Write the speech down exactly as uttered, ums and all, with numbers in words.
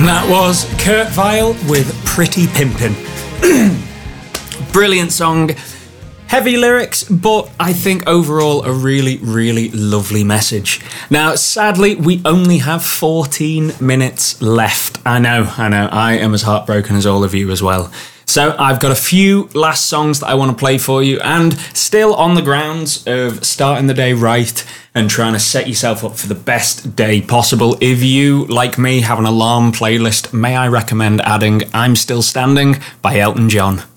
That was Kurt Vile with Pretty Pimpin'. Brilliant song. Heavy lyrics, but I think overall a really, really lovely message. Now, sadly, we only have fourteen minutes left. I know, I know, I am as heartbroken as all of you as well. So I've got a few last songs that I want to play for you, and still on the grounds of starting the day right and trying to set yourself up for the best day possible. If you, like me, have an alarm playlist, may I recommend adding I'm Still Standing by Elton John.